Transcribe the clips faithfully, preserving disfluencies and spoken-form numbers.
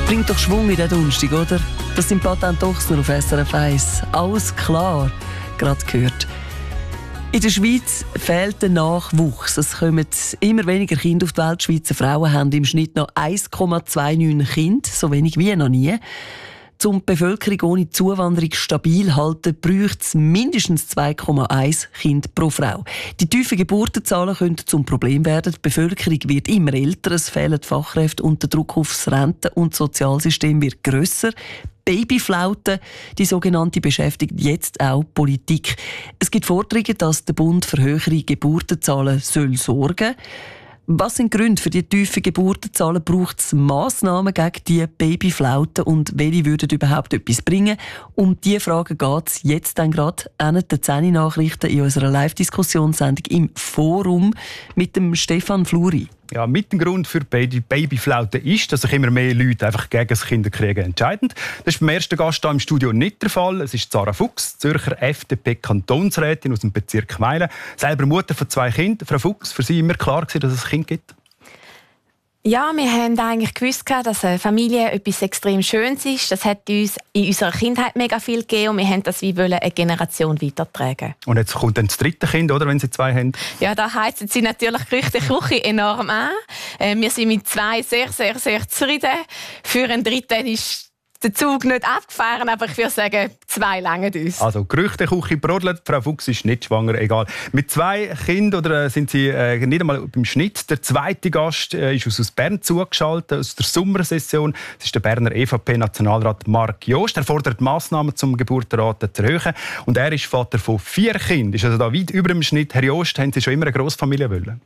Bringt doch Schwung in den Donnerstag, oder? Das sind Patent Ochsner auf S R F eins. Alles klar, gerade gehört. In der Schweiz fehlt der Nachwuchs. Es kommen immer weniger Kinder auf die Welt. Die Schweizer Frauen haben im Schnitt noch eins Komma neunundzwanzig Kinder, so wenig wie noch nie. Um die Bevölkerung ohne Zuwanderung stabil zu halten, braucht es mindestens zwei Komma eins Kinder pro Frau. Die tiefen Geburtenzahlen können zum Problem werden. Die Bevölkerung wird immer älter, es fehlen Fachkräfte und der Druck aufs Renten- und Sozialsystem wird grösser. Babyflaute, die sogenannte, beschäftigt jetzt auch Politik. Es gibt Forderungen, dass der Bund für höhere Geburtenzahlen soll sorgen soll. Was sind die Gründe für die tiefen Geburtenzahlen? Braucht es Massnahmen gegen die Babyflauten und welche würden überhaupt etwas bringen? Um diese Fragen geht es jetzt dann gerade an den zehn Nachrichten in unserer Live-Diskussionssendung im Forum mit dem Stefan Fluri. Ja, mit dem Grund für die Babyflaute ist, dass sich immer mehr Leute einfach gegen das Kinderkriegen entscheiden. Das ist beim ersten Gast hier im Studio nicht der Fall. Es ist Sarah Fuchs, Zürcher F D P-Kantonsrätin aus dem Bezirk Meilen. Selber Mutter von zwei Kindern. Frau Fuchs, für Sie immer klar gewesen, dass es ein Kind gibt? Ja, wir haben eigentlich gewusst, dass eine Familie etwas extrem Schönes ist. Das hat uns in unserer Kindheit mega viel gegeben und wir wollten das wie eine Generation weitertragen. Und jetzt kommt dann das dritte Kind, oder, wenn Sie zwei haben? Ja, da heizen Sie natürlich Gerüchte Küche enorm an. Wir sind mit zwei sehr, sehr, sehr zufrieden. Für einen dritten ist der Zug nicht abgefahren, aber ich würde sagen, zwei langen uns. Also Gerüchteküche brodelt, Frau Fuchs ist nicht schwanger, egal. Mit zwei Kindern oder sind Sie äh, nicht einmal beim Schnitt. Der zweite Gast äh, ist aus Bern zugeschaltet, aus der Sommersession. Das ist der Berner E V P-Nationalrat Marc Jost. Er fordert Massnahmen, um die Geburtenrate zu erhöhen. Und er ist Vater von vier Kindern. Ist also da weit über dem Schnitt. Herr Jost, haben Sie schon immer eine Grossfamilie wollen?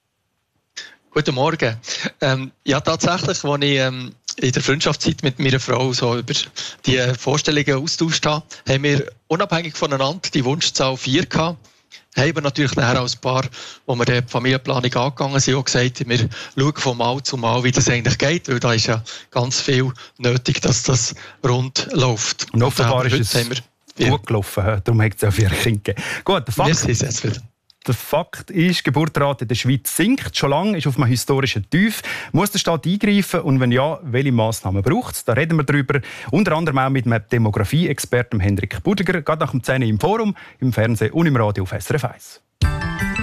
Guten Morgen. Ähm, ja, tatsächlich, als ich ähm, in der Freundschaftszeit mit meiner Frau so über die Vorstellungen austauscht habe, haben wir unabhängig voneinander die Wunschzahl vier gehabt. Haben wir natürlich nachher als Paar, wo wir die Familienplanung angegangen sind, auch gesagt, wir schauen von Mal zu Mal, wie das eigentlich geht, weil da ist ja ganz viel nötig, dass das rund läuft. Und offenbar ist es gut gelaufen, darum hat es auch vier Kinder gegeben. Gut, der Fakt, wir sind jetzt wieder. Der Fakt ist, die Geburtenrate in der Schweiz sinkt. Schon lange ist auf einem historischen Tief. Muss der Staat eingreifen? Und wenn ja, welche Massnahmen braucht es? Da reden wir drüber. Unter anderem auch mit einem Demografie-Experten Hendrik Budiger. Gerade nach dem zehn im Forum, im Fernsehen und im Radio auf S R F eins.